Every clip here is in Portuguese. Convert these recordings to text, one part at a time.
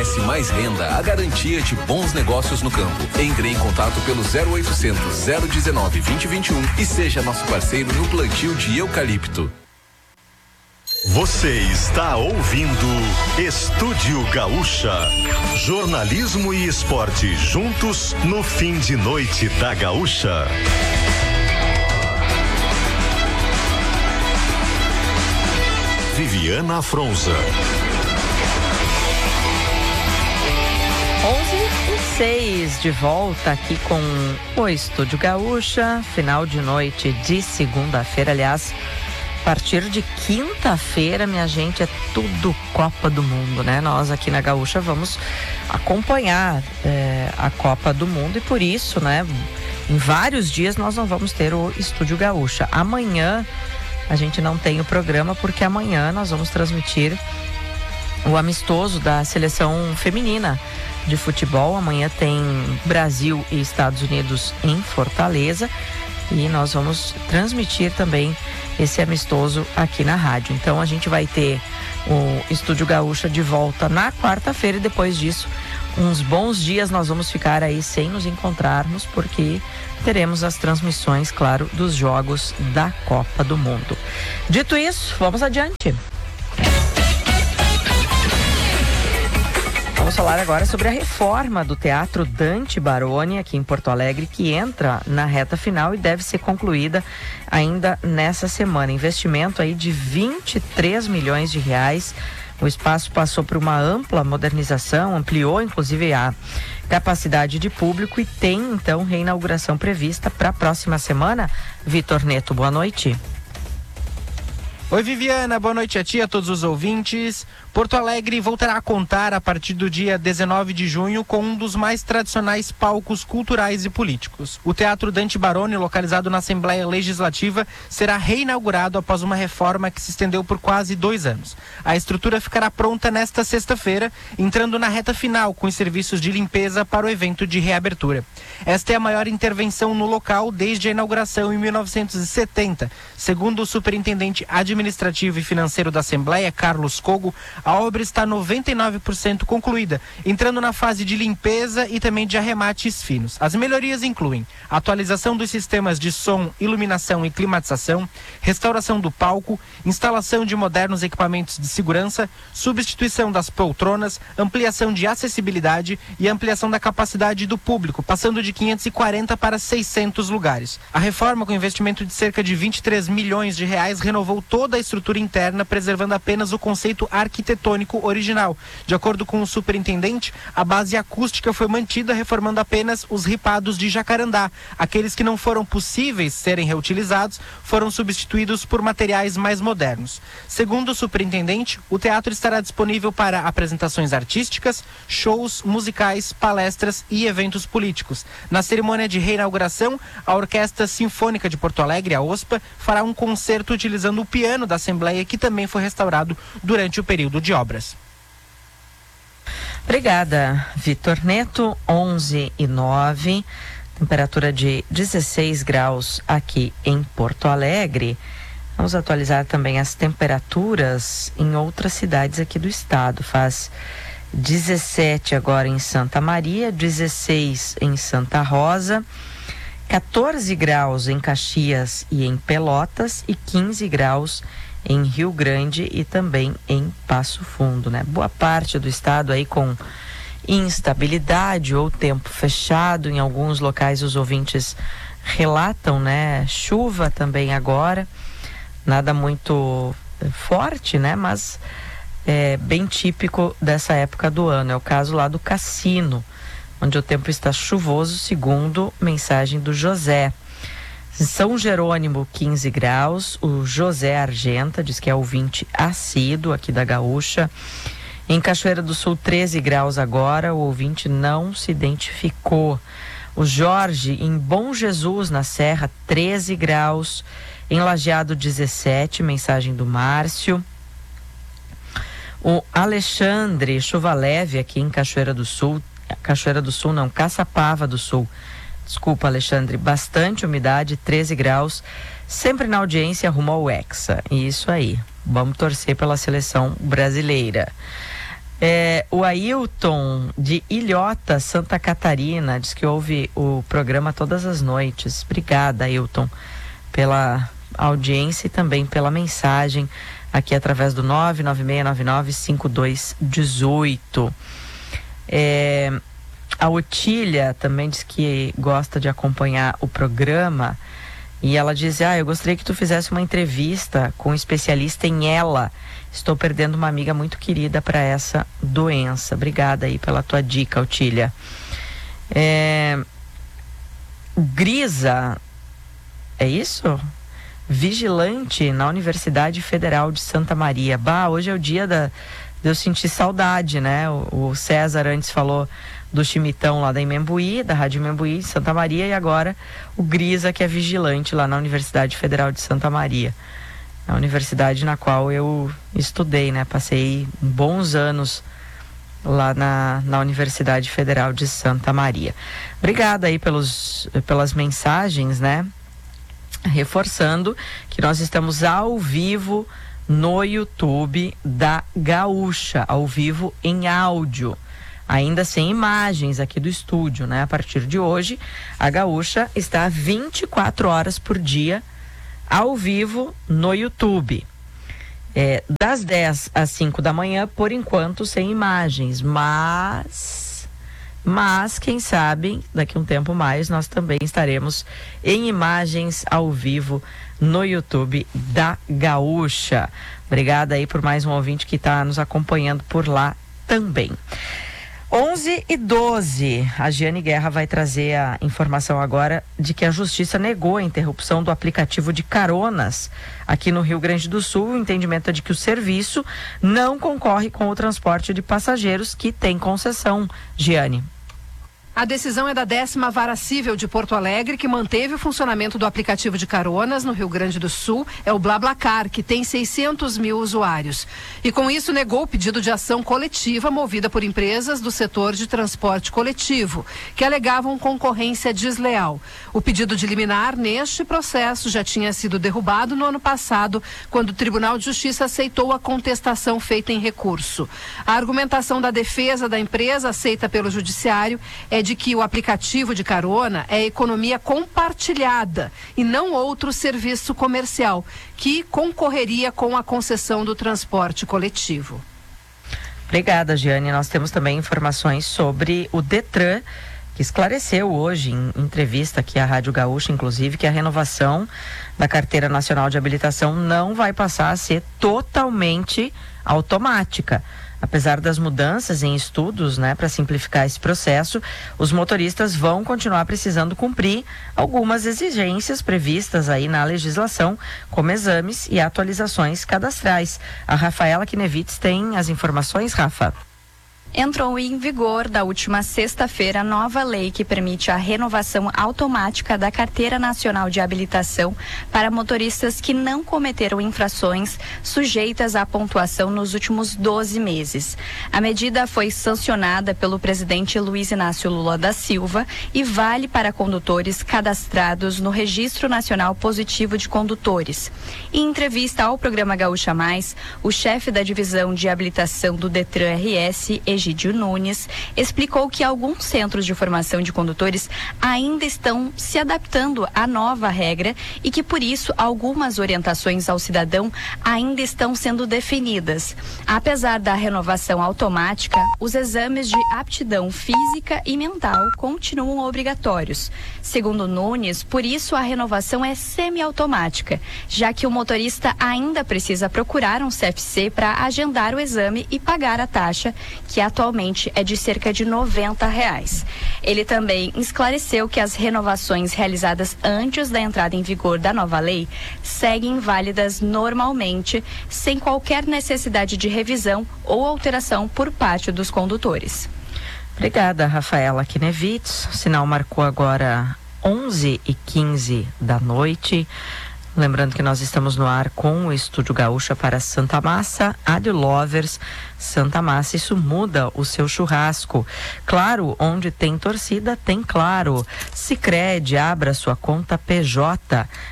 FGTS mais renda, a garantia de bons negócios no campo. Entre em contato pelo 0800 019 2021 e seja nosso parceiro no plantio de eucalipto. Você está ouvindo Estúdio Gaúcha. Jornalismo e esporte juntos no fim de noite da Gaúcha. Viviana Fronza. 11:06 de volta aqui com o Estúdio Gaúcha, final de noite de segunda-feira, aliás, a partir de quinta-feira, minha gente, é tudo Copa do Mundo, né? Nós aqui na Gaúcha vamos acompanhar a Copa do Mundo e por isso, né, em vários dias nós não vamos ter o Estúdio Gaúcha. Amanhã a gente não tem o programa porque amanhã nós vamos transmitir o amistoso da seleção feminina de futebol. Amanhã tem Brasil e Estados Unidos em Fortaleza e nós vamos transmitir também esse amistoso aqui na rádio. Então a gente vai ter o Estúdio Gaúcha de volta na quarta-feira e depois disso, uns bons dias nós vamos ficar aí sem nos encontrarmos porque teremos as transmissões, claro, dos jogos da Copa do Mundo. Dito isso, vamos adiante. Vamos falar agora sobre a reforma do Teatro Dante Baroni aqui em Porto Alegre, que entra na reta final e deve ser concluída ainda nessa semana. Investimento aí de 23 milhões de reais. O espaço passou por uma ampla modernização, ampliou inclusive a capacidade de público e tem então reinauguração prevista para a próxima semana. Vitor Neto, boa noite. Oi Viviana, boa noite a ti e a todos os ouvintes. Porto Alegre voltará a contar a partir do dia 19 de junho com um dos mais tradicionais palcos culturais e políticos. O Teatro Dante Baroni, localizado na Assembleia Legislativa, será reinaugurado após uma reforma que se estendeu por quase 2 anos. A estrutura ficará pronta nesta sexta-feira, entrando na reta final com os serviços de limpeza para o evento de reabertura. Esta é a maior intervenção no local desde a inauguração em 1970. Segundo o superintendente administrativo e financeiro da Assembleia, Carlos Cogo, a obra está 99% concluída, entrando na fase de limpeza e também de arremates finos. As melhorias incluem a atualização dos sistemas de som, iluminação e climatização, restauração do palco, instalação de modernos equipamentos de segurança, substituição das poltronas, ampliação de acessibilidade e ampliação da capacidade do público, passando de 540 para 600 lugares. A reforma, com investimento de cerca de 23 milhões de reais, renovou toda a estrutura interna, preservando apenas o conceito arquitetônico original. De acordo com o superintendente, a base acústica foi mantida, reformando apenas os ripados de jacarandá. Aqueles que não foram possíveis serem reutilizados foram substituídos por materiais mais modernos. Segundo o superintendente, o teatro estará disponível para apresentações artísticas, shows, musicais, palestras e eventos políticos. Na cerimônia de reinauguração, a Orquestra Sinfônica de Porto Alegre, a OSPA, fará um concerto utilizando o piano da Assembleia, que também foi restaurado durante o período de obras. Obrigada, Vitor Neto. 11:09, temperatura de 16 graus aqui em Porto Alegre. Vamos atualizar também as temperaturas em outras cidades aqui do estado. Faz 17 agora em Santa Maria, 16 em Santa Rosa, 14 graus em Caxias e em Pelotas e 15 graus em Rio Grande e também em Passo Fundo, né? Boa parte do estado aí com instabilidade ou tempo fechado. Em alguns locais os ouvintes relatam, né? Chuva também agora, nada muito forte, né? Mas é bem típico dessa época do ano. É o caso lá do Cassino, onde o tempo está chuvoso, segundo mensagem do José. São Jerônimo, 15 graus. O José Argenta diz que é ouvinte assíduo aqui da Gaúcha. Em Cachoeira do Sul, 13 graus agora. O ouvinte não se identificou. O Jorge, em Bom Jesus, na Serra, 13 graus. Em Lajeado, 17, mensagem do Márcio. O Alexandre, chuva leve aqui em Cachoeira do Sul. Cachoeira do Sul não, Caçapava do Sul. Desculpa, Alexandre, bastante umidade, 13 graus, sempre na audiência rumo ao Hexa. Isso aí, vamos torcer pela seleção brasileira. O Ailton de Ilhota, Santa Catarina, diz que ouve o programa todas as noites. Obrigada, Ailton, pela audiência e também pela mensagem aqui através do 996995218. A Otília também diz que gosta de acompanhar o programa e ela diz: eu gostaria que tu fizesse uma entrevista com um especialista em ELA. Estou perdendo uma amiga muito querida para essa doença. Obrigada aí pela tua dica, Otília. Grisa, é isso? Vigilante na Universidade Federal de Santa Maria. Hoje é o dia de eu sentir saudade, né? O César antes falou do Chimitão lá da Imembuí, da Rádio Imembuí, Santa Maria, e agora o Grisa, que é vigilante lá na Universidade Federal de Santa Maria. A universidade na qual eu estudei, né? Passei bons anos lá na Universidade Federal de Santa Maria. Obrigada aí pelas mensagens, né? Reforçando que nós estamos ao vivo no YouTube da Gaúcha, ao vivo em áudio, ainda sem imagens aqui do estúdio, né? A partir de hoje, a Gaúcha está 24 horas por dia ao vivo no YouTube. Das 10 às 5 da manhã, por enquanto, sem imagens, mas quem sabe, daqui a um tempo mais, nós também estaremos em imagens ao vivo no YouTube da Gaúcha. Obrigada aí por mais um ouvinte que está nos acompanhando por lá também. 11h12, a Giane Guerra vai trazer a informação agora de que a Justiça negou a interrupção do aplicativo de caronas aqui no Rio Grande do Sul. O entendimento é de que o serviço não concorre com o transporte de passageiros que tem concessão. Giane. A decisão é da 10ª Vara Cível de Porto Alegre, que manteve o funcionamento do aplicativo de caronas no Rio Grande do Sul. É o BlaBlaCar, que tem 600 mil usuários. E com isso negou o pedido de ação coletiva movida por empresas do setor de transporte coletivo, que alegavam concorrência desleal. O pedido de liminar neste processo já tinha sido derrubado no ano passado, quando o Tribunal de Justiça aceitou a contestação feita em recurso. A argumentação da defesa da empresa, aceita pelo Judiciário, é de que o aplicativo de carona é economia compartilhada e não outro serviço comercial que concorreria com a concessão do transporte coletivo. Obrigada, Giane. Nós temos também informações sobre o Detran, que esclareceu hoje em entrevista aqui à Rádio Gaúcha, inclusive, que a renovação da Carteira Nacional de Habilitação não vai passar a ser totalmente automática. Apesar das mudanças em estudos, né, para simplificar esse processo, os motoristas vão continuar precisando cumprir algumas exigências previstas aí na legislação, como exames e atualizações cadastrais. A Rafaela Kinevitz tem as informações, Rafa. Entrou em vigor da última sexta-feira a nova lei que permite a renovação automática da Carteira Nacional de Habilitação para motoristas que não cometeram infrações sujeitas à pontuação nos últimos 12 meses. A medida foi sancionada pelo presidente Luiz Inácio Lula da Silva e vale para condutores cadastrados no Registro Nacional Positivo de Condutores. Em entrevista ao programa Gaúcha Mais, o chefe da divisão de habilitação do Detran RS, Egídio Nunes, explicou que alguns centros de formação de condutores ainda estão se adaptando à nova regra e que, por isso, algumas orientações ao cidadão ainda estão sendo definidas. Apesar da renovação automática, os exames de aptidão física e mental continuam obrigatórios. Segundo Nunes, por isso a renovação é semiautomática, já que o motorista ainda precisa procurar um CFC para agendar o exame e pagar a taxa, que atualmente é de cerca de R$90. Ele também esclareceu que as renovações realizadas antes da entrada em vigor da nova lei seguem válidas normalmente, sem qualquer necessidade de revisão ou alteração por parte dos condutores. Obrigada, Rafaela Kinevitz. O sinal marcou agora 11h15 da noite. Lembrando que nós estamos no ar com o Estúdio Gaúcha para Santa Massa, Adil Lovers, Santa Massa. Isso muda o seu churrasco. Claro, onde tem torcida, tem Claro. Sicredi, abra sua conta PJ.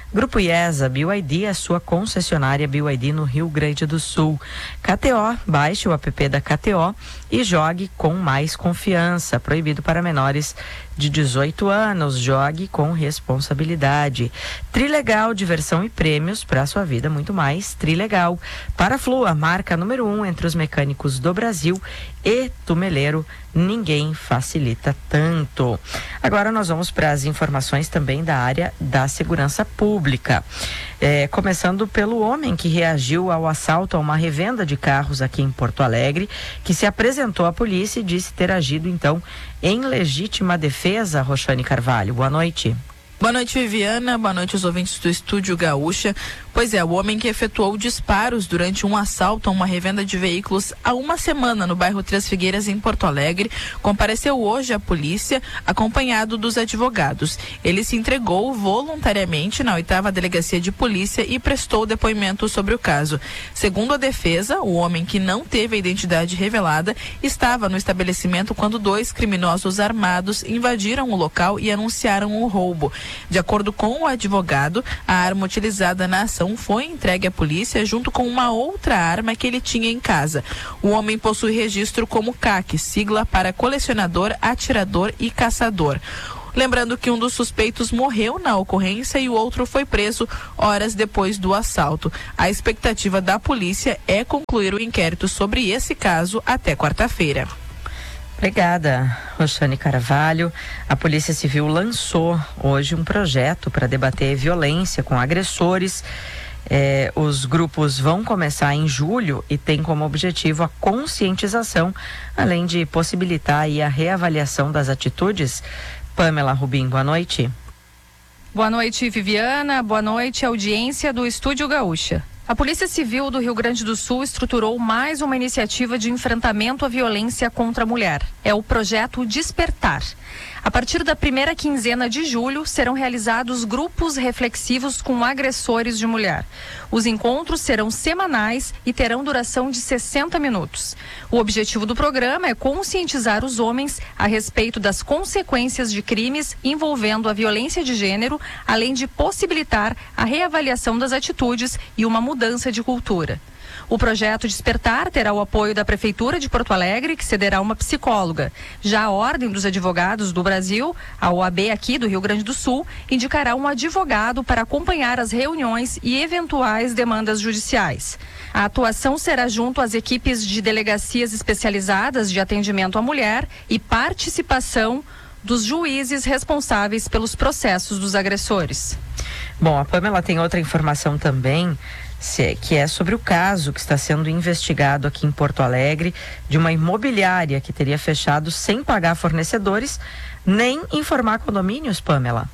Grupo IESA, BYD, a sua concessionária BYD no Rio Grande do Sul. KTO, baixe o app da KTO e jogue com mais confiança. Proibido para menores de 18 anos. Jogue com responsabilidade. Trilegal, diversão e prêmios para a sua vida muito mais. Trilegal. Paraflu, a marca número 1 entre os mecânicos do Brasil. E Tumeleiro, ninguém facilita tanto. Agora nós vamos para as informações também da área da segurança pública. Começando pelo homem que reagiu ao assalto a uma revenda de carros aqui em Porto Alegre, que se apresentou à polícia e disse ter agido então em legítima defesa. Roxane Carvalho, boa noite. Boa noite, Viviana. Boa noite aos ouvintes do Estúdio Gaúcha. Pois é, o homem que efetuou disparos durante um assalto a uma revenda de veículos há uma semana no bairro Três Figueiras, em Porto Alegre, compareceu hoje à polícia, acompanhado dos advogados. Ele se entregou voluntariamente na 8ª Delegacia de Polícia e prestou depoimento sobre o caso. Segundo a defesa, o homem, que não teve a identidade revelada, estava no estabelecimento quando 2 criminosos armados invadiram o local e anunciaram o roubo. De acordo com o advogado, a arma utilizada na ação foi entregue à polícia junto com uma outra arma que ele tinha em casa. O homem possui registro como CAC, sigla para colecionador, atirador e caçador. Lembrando que um dos suspeitos morreu na ocorrência e o outro foi preso horas depois do assalto. A expectativa da polícia é concluir o inquérito sobre esse caso até quarta-feira. Obrigada, Roxane Carvalho. A Polícia Civil lançou hoje um projeto para debater violência com agressores. Os grupos vão começar em julho e tem como objetivo a conscientização, além de possibilitar aí a reavaliação das atitudes. Pamela Rubim, boa noite. Boa noite, Viviana. Boa noite, audiência do Estúdio Gaúcha. A Polícia Civil do Rio Grande do Sul estruturou mais uma iniciativa de enfrentamento à violência contra a mulher. É o projeto Despertar. A partir da primeira quinzena de julho, serão realizados grupos reflexivos com agressores de mulher. Os encontros serão semanais e terão duração de 60 minutos. O objetivo do programa é conscientizar os homens a respeito das consequências de crimes envolvendo a violência de gênero, além de possibilitar a reavaliação das atitudes e uma mudança de cultura. O projeto Despertar terá o apoio da Prefeitura de Porto Alegre, que cederá uma psicóloga. Já a Ordem dos Advogados do Brasil, a OAB aqui do Rio Grande do Sul, indicará um advogado para acompanhar as reuniões e eventuais demandas judiciais. A atuação será junto às equipes de delegacias especializadas de atendimento à mulher e participação dos juízes responsáveis pelos processos dos agressores. Bom, a Pamela tem outra informação também, que é sobre o caso que está sendo investigado aqui em Porto Alegre de uma imobiliária que teria fechado sem pagar fornecedores nem informar condomínios, Pamela.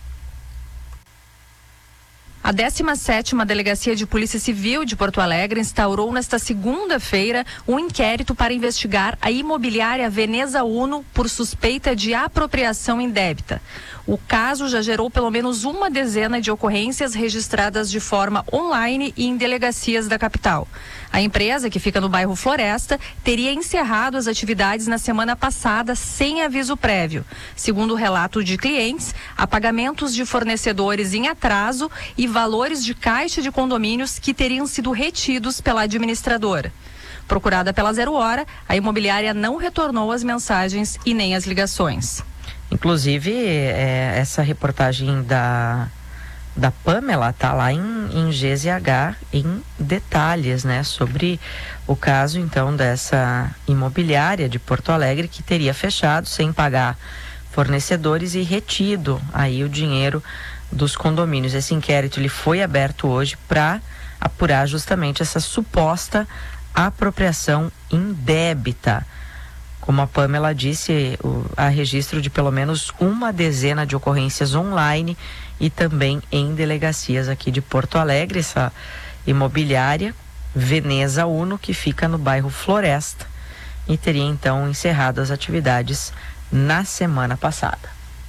A 17ª Delegacia de Polícia Civil de Porto Alegre instaurou nesta segunda-feira um inquérito para investigar a imobiliária Veneza Uno por suspeita de apropriação indébita. O caso já gerou pelo menos uma dezena de ocorrências registradas de forma online e em delegacias da capital. A empresa, que fica no bairro Floresta, teria encerrado as atividades na semana passada sem aviso prévio. Segundo o relato de clientes, há pagamentos de fornecedores em atraso e valores de caixa de condomínios que teriam sido retidos pela administradora. Procurada pela 0 Hora, a imobiliária não retornou as mensagens e nem as ligações. Inclusive, essa reportagem da Pamela está lá em GZH em detalhes, né, sobre o caso então dessa imobiliária de Porto Alegre que teria fechado sem pagar fornecedores e retido aí o dinheiro dos condomínios. Esse inquérito ele foi aberto hoje para apurar justamente essa suposta apropriação indébita. Como a Pamela disse, há registro de pelo menos uma dezena de ocorrências online e também em delegacias aqui de Porto Alegre. Essa imobiliária Veneza Uno, que fica no bairro Floresta, e teria então encerrado as atividades na semana passada.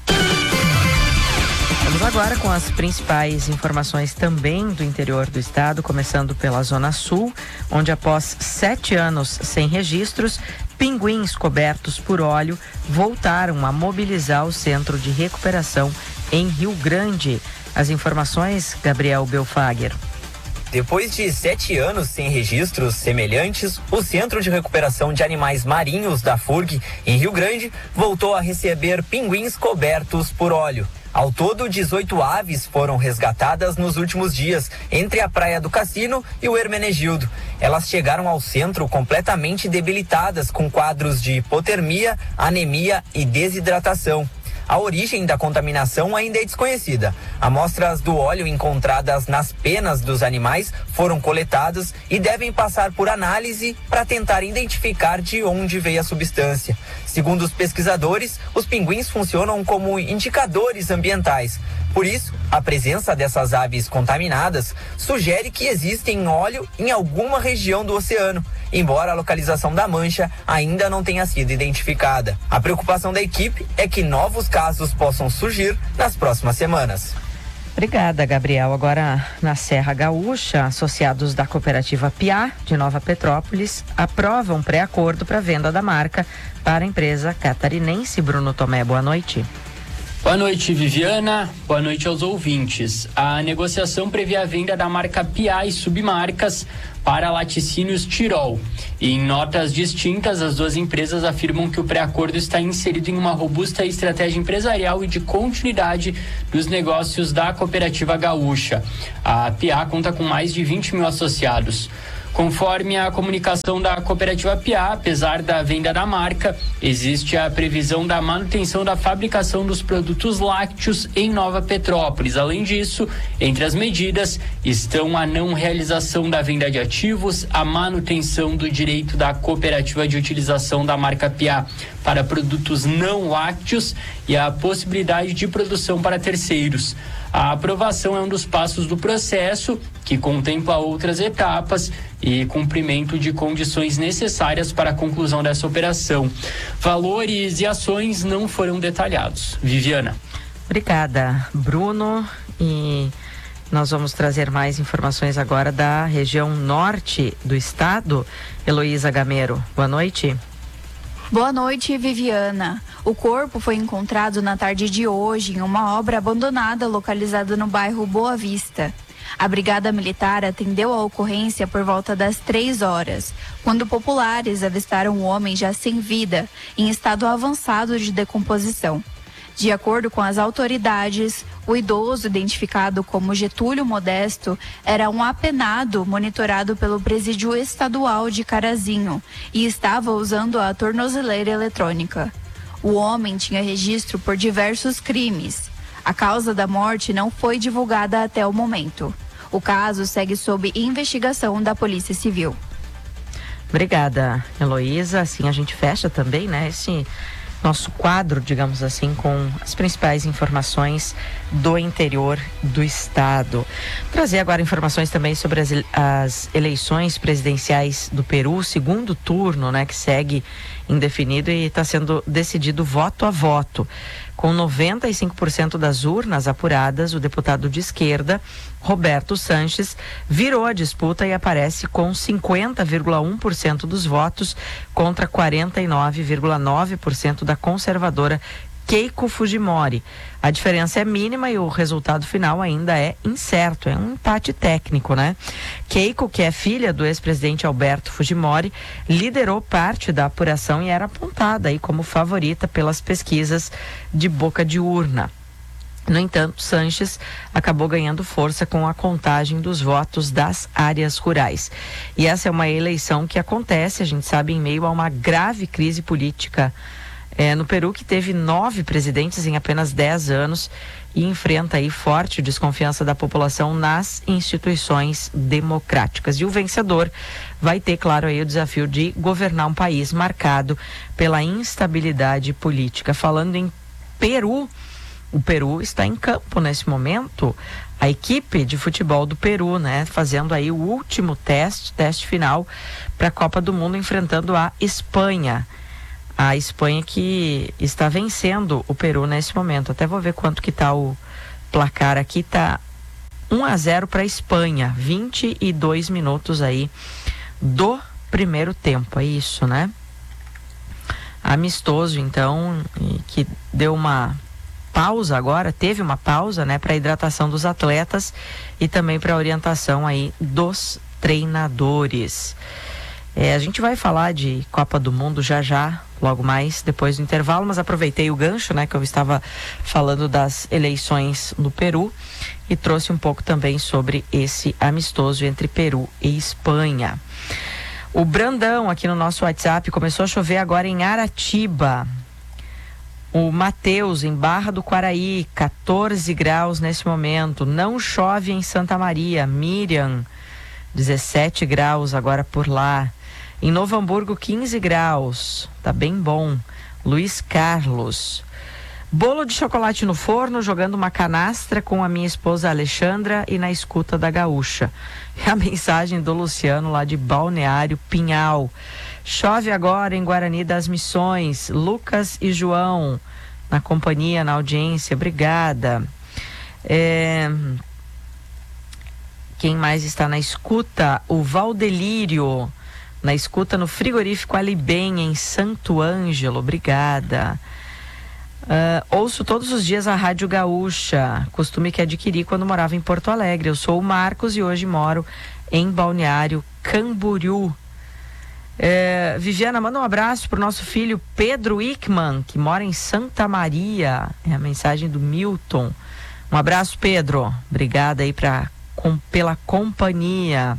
Vamos agora com as principais informações também do interior do estado, começando pela Zona Sul, onde após 7 anos sem registros, pinguins cobertos por óleo voltaram a mobilizar o Centro de Recuperação em Rio Grande. As informações, Gabriel Belfager. Depois de 7 anos sem registros semelhantes, o Centro de Recuperação de Animais Marinhos da FURG, em Rio Grande, voltou a receber pinguins cobertos por óleo. Ao todo, 18 aves foram resgatadas nos últimos dias, entre a Praia do Cassino e o Hermenegildo. Elas chegaram ao centro completamente debilitadas, com quadros de hipotermia, anemia e desidratação. A origem da contaminação ainda é desconhecida. Amostras do óleo encontradas nas penas dos animais foram coletadas e devem passar por análise para tentar identificar de onde veio a substância. Segundo os pesquisadores, os pinguins funcionam como indicadores ambientais. Por isso, a presença dessas aves contaminadas sugere que existem óleo em alguma região do oceano, embora a localização da mancha ainda não tenha sido identificada. A preocupação da equipe é que novos casos possam surgir nas próximas semanas. Obrigada, Gabriel. Agora, na Serra Gaúcha, associados da cooperativa Piá, de Nova Petrópolis, aprovam pré-acordo para a venda da marca para a empresa catarinense. Bruno Tomé, boa noite. Boa noite, Viviana. Boa noite aos ouvintes. A negociação prevê a venda da marca Piá e submarcas para laticínios Tirol. E em notas distintas, as duas empresas afirmam que o pré-acordo está inserido em uma robusta estratégia empresarial e de continuidade dos negócios da cooperativa gaúcha. A Piá conta com mais de 20 mil associados. Conforme a comunicação da cooperativa Piá, apesar da venda da marca, existe a previsão da manutenção da fabricação dos produtos lácteos em Nova Petrópolis. Além disso, entre as medidas estão a não realização da venda de ativos, a manutenção do direito da cooperativa de utilização da marca Piá para produtos não lácteos e a possibilidade de produção para terceiros. A aprovação é um dos passos do processo, que contempla outras etapas e cumprimento de condições necessárias para a conclusão dessa operação. Valores e ações não foram detalhados. Viviana. Obrigada, Bruno. E nós vamos trazer mais informações agora da região norte do estado. Heloísa Gamero, boa noite. Boa noite, Viviana. O corpo foi encontrado na tarde de hoje em uma obra abandonada localizada no bairro Boa Vista. A Brigada Militar atendeu a ocorrência por volta das 3 horas, quando populares avistaram o homem já sem vida, em estado avançado de decomposição. De acordo com as autoridades, o idoso, identificado como Getúlio Modesto, era um apenado monitorado pelo Presídio Estadual de Carazinho e estava usando a tornozeleira eletrônica. O homem tinha registro por diversos crimes. A causa da morte não foi divulgada até o momento. O caso segue sob investigação da Polícia Civil. Obrigada, Heloísa. Assim a gente fecha também, né, esse nosso quadro, digamos assim, com as principais informações do interior do estado. Trazer agora informações também sobre as eleições presidenciais do Peru, segundo turno, né, que segue indefinido e está sendo decidido voto a voto. Com 95% das urnas apuradas, o deputado de esquerda, Roberto Sanches, virou a disputa e aparece com 50,1% dos votos contra 49,9% da conservadora Keiko Fujimori. A diferença é mínima e o resultado final ainda é incerto, é um empate técnico, né? Keiko, que é filha do ex-presidente Alberto Fujimori, liderou parte da apuração e era apontada aí como favorita pelas pesquisas de boca de urna. No entanto, Sanches acabou ganhando força com a contagem dos votos das áreas rurais. E essa é uma eleição que acontece, a gente sabe, em meio a uma grave crise política no Peru, que teve 9 presidentes em apenas 10 anos e enfrenta aí forte desconfiança da população nas instituições democráticas. E o vencedor vai ter, claro, aí o desafio de governar um país marcado pela instabilidade política. Falando em Peru, o Peru está em campo nesse momento. A equipe de futebol do Peru, né, fazendo aí o último teste final para a Copa do Mundo, enfrentando a Espanha. A Espanha que está vencendo o Peru nesse momento. Até vou ver quanto que está o placar aqui. Tá 1-0 para a Espanha. 22 minutos aí do primeiro tempo. É isso, né? Amistoso, então, que deu uma pausa agora, teve uma pausa, né, para hidratação dos atletas e também para orientação aí dos treinadores. A gente vai falar de Copa do Mundo já, logo mais, depois do intervalo, mas aproveitei o gancho, né, que eu estava falando das eleições no Peru e trouxe um pouco também sobre esse amistoso entre Peru e Espanha. O Brandão aqui no nosso WhatsApp: começou a chover agora em Aratiba. O Matheus, em Barra do Quaraí, 14 graus nesse momento. Não chove em Santa Maria. Miriam, 17 graus agora por lá. Em Novo Hamburgo, 15 graus. Tá bem bom. Luiz Carlos. Bolo de chocolate no forno, jogando uma canastra com a minha esposa Alexandra e na escuta da Gaúcha. É a mensagem do Luciano lá de Balneário Pinhal. Chove agora em Guarani das Missões. Lucas e João na companhia, na audiência. Obrigada. Quem mais está na escuta? O Valdelírio, na escuta no frigorífico Alibem, em Santo Ângelo. Obrigada. Ouço todos os dias a Rádio Gaúcha, costume que adquiri quando morava em Porto Alegre. Eu sou o Marcos e hoje moro em Balneário Camboriú. Viviana, manda um abraço para o nosso filho Pedro Ickman, que mora em Santa Maria. É a mensagem do Milton. Um abraço, Pedro. Obrigada aí pela companhia.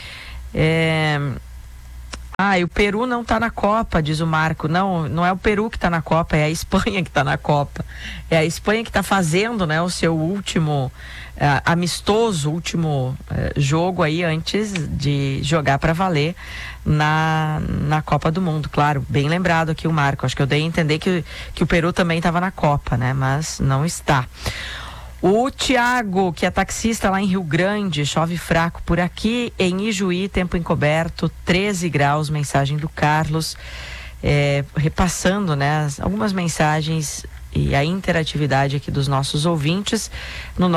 E o Peru não está na Copa, diz o Marco. Não é o Peru que está na Copa, é a Espanha que está na Copa. É a Espanha que está fazendo, né, o seu último amistoso, último jogo aí antes de jogar para valer na Copa do Mundo. Claro, bem lembrado aqui o Marco. Acho que eu dei a entender que o Peru também estava na Copa, né, mas não está. O Tiago, que é taxista lá em Rio Grande, chove fraco por aqui. Em Ijuí, tempo encoberto, 13 graus, mensagem do Carlos. Repassando, né, algumas mensagens e a interatividade aqui dos nossos ouvintes no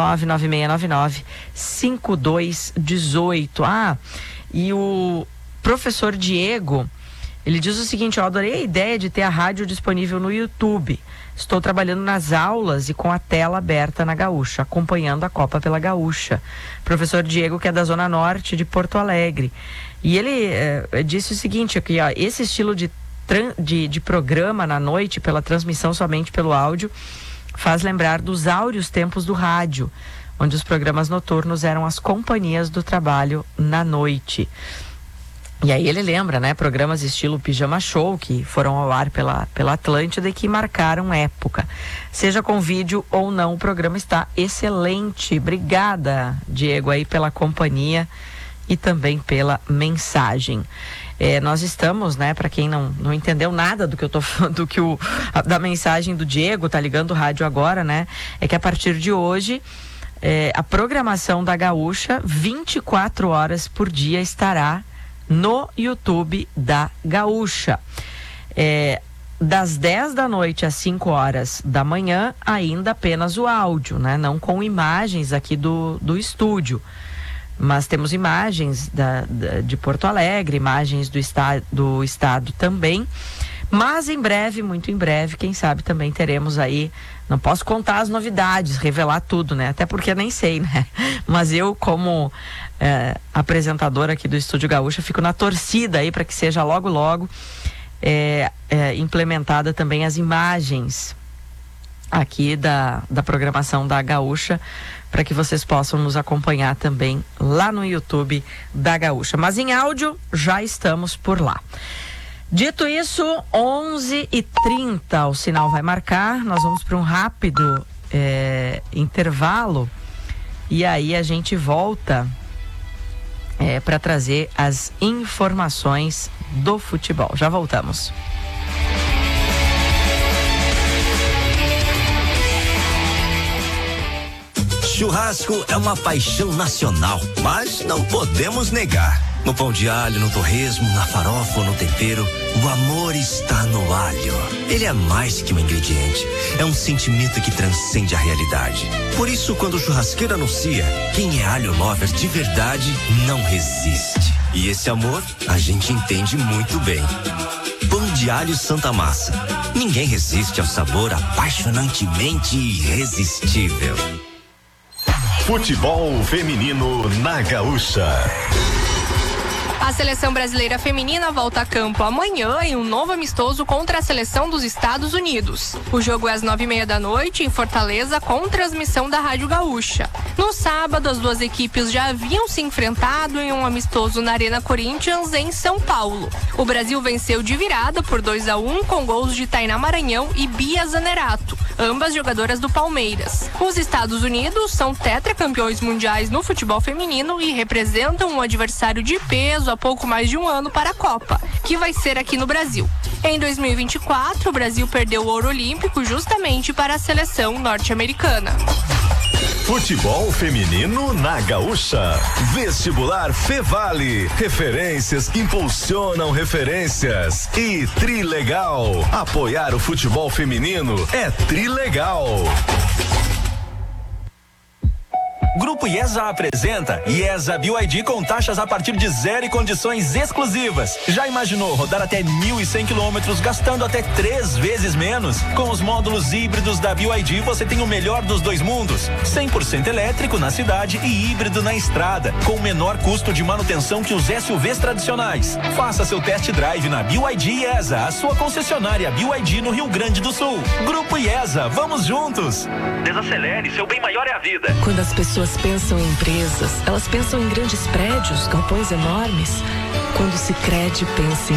99699-5218. E o professor Diego, ele diz o seguinte: eu adorei a ideia de ter a rádio disponível no YouTube. Estou trabalhando nas aulas e com a tela aberta na Gaúcha, acompanhando a Copa pela Gaúcha. Professor Diego, que é da Zona Norte de Porto Alegre. E ele disse o seguinte aqui, ó: esse estilo de programa na noite, pela transmissão somente pelo áudio, faz lembrar dos áureos tempos do rádio, onde os programas noturnos eram as companhias do trabalho na noite. E aí ele lembra, né, programas estilo Pijama Show, que foram ao ar pela Atlântida e que marcaram época. Seja com vídeo ou não, o programa está excelente. Obrigada, Diego, aí pela companhia e também pela mensagem. Nós estamos, né, para quem não entendeu nada do que eu tô falando, da mensagem do Diego, tá ligando o rádio agora, né, é que a partir de hoje a programação da Gaúcha 24 horas por dia estará no YouTube da Gaúcha. Das 10 da noite às 5 horas da manhã, ainda apenas o áudio, né? Não com imagens aqui do estúdio. Mas temos imagens de Porto Alegre, imagens do estado também. Mas em breve, muito em breve, quem sabe também teremos aí. Não posso contar as novidades, revelar tudo, né? Até porque nem sei, né? Mas eu, como apresentadora aqui do Estúdio Gaúcha, fico na torcida aí para que seja logo, logo implementada também as imagens aqui da programação da Gaúcha, para que vocês possam nos acompanhar também lá no YouTube da Gaúcha. Mas em áudio já estamos por lá. Dito isso, 11h30 o sinal vai marcar, nós vamos para um rápido intervalo e aí a gente volta para trazer as informações do futebol. Já voltamos. Churrasco é uma paixão nacional, mas não podemos negar. No pão de alho, no torresmo, na farofa ou no tempero, o amor está no alho. Ele é mais que um ingrediente, é um sentimento que transcende a realidade. Por isso, quando o churrasqueiro anuncia, quem é alho lover de verdade não resiste. E esse amor a gente entende muito bem. Pão de de alho Santa Massa. Ninguém resiste ao sabor apaixonantemente irresistível. Futebol feminino na Gaúcha. A seleção brasileira feminina volta a campo amanhã em um novo amistoso contra a seleção dos Estados Unidos. O jogo é às 9h30 da noite em Fortaleza, com transmissão da Rádio Gaúcha. No sábado, as duas equipes já haviam se enfrentado em um amistoso na Arena Corinthians, em São Paulo. O Brasil venceu de virada por 2-1 com gols de Tainá Maranhão e Bia Zanerato, ambas jogadoras do Palmeiras. Os Estados Unidos são tetracampeões mundiais no futebol feminino e representam um adversário de peso há pouco mais de um ano para a Copa, que vai ser aqui no Brasil. Em 2024, o Brasil perdeu o ouro olímpico justamente para a seleção norte-americana. Futebol feminino na Gaúcha. Vestibular Fevale. Referências que impulsionam referências. E Trilegal. Apoiar o futebol feminino é Trilegal. Grupo IESA apresenta IESA BYD com taxas a partir de 0 e condições exclusivas. Já imaginou rodar até 1.100 quilômetros gastando até 3 vezes menos? Com os módulos híbridos da BYD você tem o melhor dos dois mundos. 100% elétrico na cidade e híbrido na estrada, com menor custo de manutenção que os SUVs tradicionais. Faça seu test drive na BYD IESA, a sua concessionária BYD no Rio Grande do Sul. Grupo IESA, vamos juntos! Desacelere, seu bem maior é a vida. Quando as pessoas pensam em empresas, elas pensam em grandes prédios, galpões enormes. Quando o Sicredi pensa em